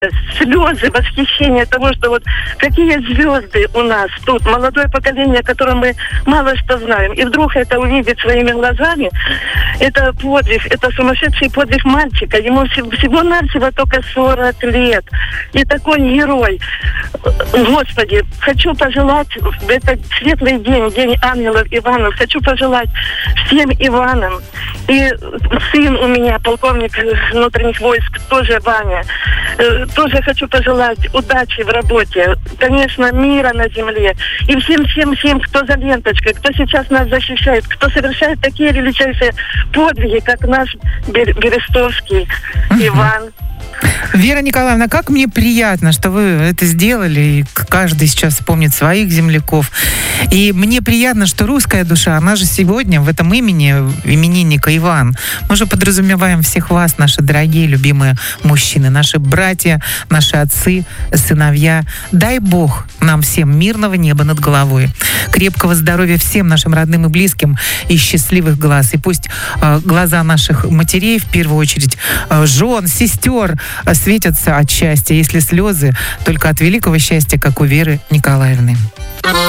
слезы восхищения того, что вот какие звезды у нас тут, молодое поколение, о котором мы мало что знаем. И вдруг это увидеть своими глазами, это подвиг, это сумасшедший подвиг мальчика. Ему всего-навсего только 40 лет. И такой герой. Господи, хочу пожелать в этот светлый день, День ангелов Иванов, хочу пожелать всем Иванам. И сын у меня, полковник внутренних войск, тоже Ваня. Тоже хочу пожелать удачи в работе, конечно, мира на земле. И всем, кто за ленточкой, кто сейчас нас защищает, кто совершает такие величайшие подвиги, как наш Берестовский Иван. Вера Николаевна, как мне приятно, что вы это сделали, и каждый сейчас вспомнит своих земляков. И мне приятно, что русская душа, она же сегодня в этом имени именинника Иван. Мы же подразумеваем всех вас, наши дорогие, любимые мужчины, наши братья, наши отцы, сыновья. Дай Бог нам всем мирного неба над головой, крепкого здоровья всем нашим родным и близким и счастливых глаз. И пусть глаза наших матерей, в первую очередь, жен, сестер, светятся от счастья, если слезы, только от великого счастья, как у Веры Николаевны.